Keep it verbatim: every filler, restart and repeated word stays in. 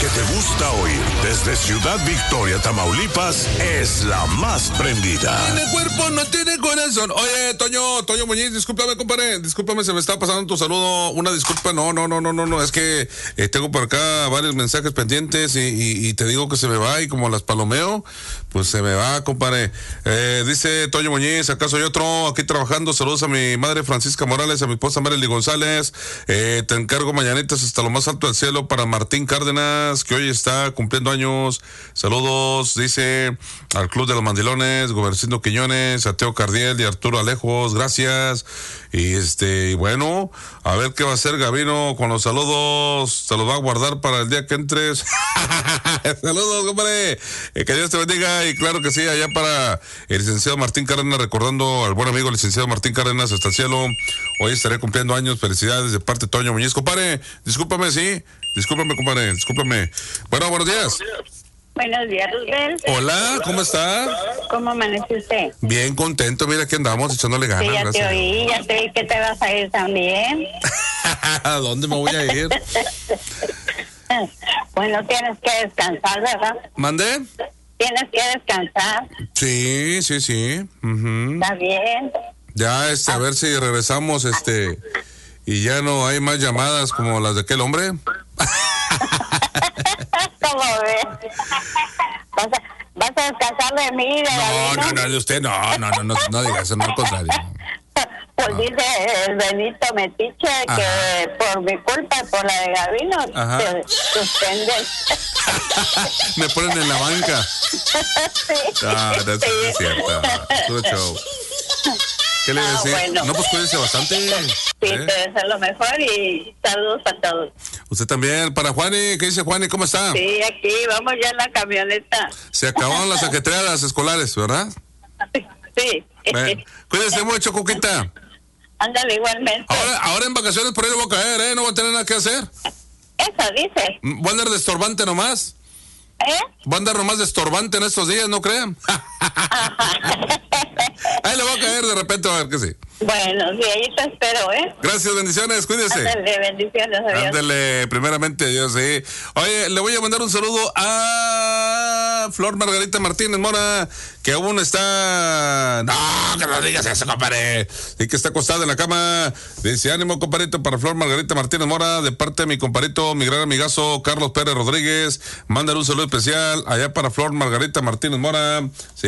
que te gusta oír desde Ciudad Victoria, Tamaulipas, es la más prendida. Tiene cuerpo, no tiene corazón. Oye, Toño, Toño Muñiz, discúlpame, compadre. Discúlpame, se me está pasando tu saludo. Una disculpa, no, no, no, no, no, no. Es que eh, tengo por acá varios mensajes pendientes y, y, y te digo que se me va y como las palomeo, pues se me va, compadre. Eh, dice Toño Muñiz, acá soy otro, aquí trabajando. Saludos a mi madre Francisca Morales, a mi esposa Marely González. Eh, te encargo mañanitas hasta lo más alto del cielo para Martín Cárdenas, que hoy está cumpliendo años. Saludos, dice, al Club de los Mandilones, Gobercindo Quiñones, a Teo Cardiel y Arturo Alejos, gracias. Y este, y bueno, a ver qué va a hacer Gabino con los saludos. Se los va a guardar para el día que entres. Saludos, compadre. Eh, que Dios te bendiga. Y claro que sí, allá para el licenciado Martín Cárdenas, recordando al buen amigo licenciado Martín Cárdenas hasta el cielo. Hoy estaré cumpliendo años. Felicidades de parte de Toño Muñiz. Compadre, discúlpame, sí. Discúlpame, compadre, discúlpame. Bueno, buenos días. Buenos días, Rubén. Hola, ¿cómo está? ¿Cómo amanece usted? Bien contento, mira que andamos echándole ganas. Sí, ya gracias. te oí, ya te oí que te vas a ir también. ¿A dónde me voy a ir? Bueno, tienes que descansar, ¿verdad? ¿Mandé? Tienes que descansar. Sí, sí, sí. Uh-huh. Está bien. Ya, este, a ver si regresamos, este, y ya no hay más llamadas como las de aquel hombre. ¿Cómo ves? ¿Vas a, vas a descansar de mí, de No, Gabino? no, no, de usted, no, no, no, no, no diga eso, no, al contrario. Pues Ah. dice el Benito Metiche Ajá. que por mi culpa y por la de Gabino Ajá. te suspenden. Me ponen en la banca. Sí. Ah, no, eso no es cierto. Puro show. ¿Qué le Ah, decía? bueno. No, pues cuídense bastante. Sí, ¿eh? te deseo lo mejor y saludos a todos. Usted también. Para Juani, ¿qué dice Juani? ¿Cómo está? Sí, aquí vamos ya en la camioneta. Se acabaron las ajetreadas escolares, ¿verdad? Sí. Bueno, cuídense mucho, Cuquita. Ándale igualmente. Ahora, ahora en vacaciones por ahí no voy a caer, ¿eh? No voy a tener nada que hacer. Eso dice. Voy a andar de estorbante nomás. ¿Eh? Voy a andar nomás de estorbante en estos días, ¿no crean? Ahí le va a caer de repente, a ver que sí. Bueno, sí, ahí te espero, ¿eh? Gracias, bendiciones, cuídese. Ándale, bendiciones, adiós. Ándale, primeramente, Dios, sí. Oye, le voy a mandar un saludo a Flor Margarita Martínez Mora, que aún está... No, que no digas eso, compadre. Y que está acostada en la cama. Dice, ánimo, compadrito, para Flor Margarita Martínez Mora, de parte de mi compadrito, mi gran amigazo, Carlos Pérez Rodríguez. Mándale un saludo especial allá para Flor Margarita Martínez Mora. Sí.